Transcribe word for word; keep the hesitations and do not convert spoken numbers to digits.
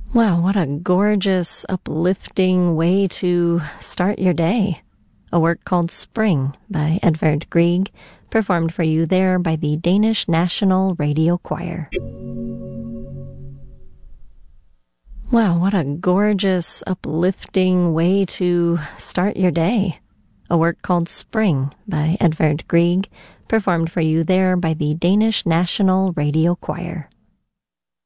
Wow, what a gorgeous, uplifting way to start your day. A work called Spring by Edvard Grieg, performed for you there by the Danish National Radio Choir. Wow, what a gorgeous, uplifting way to start your day. A work called Spring by Edvard Grieg, performed for you there by the Danish National Radio Choir.